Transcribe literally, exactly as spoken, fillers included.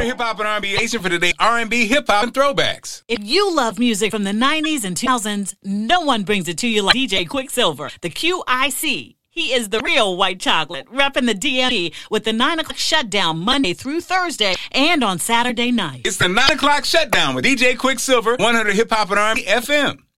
Hip Hop and R and B Nation for today. R and B, hip hop, and throwbacks. If you love music from the nineties and two thousands, no one brings it to you like D J Quicksilver, the Q I C. He is the real white chocolate, repping the D M V with the nine o'clock shutdown Monday through Thursday and on Saturday night. It's the nine o'clock shutdown with D J Quicksilver, one hundred Hip Hop and R and B F M.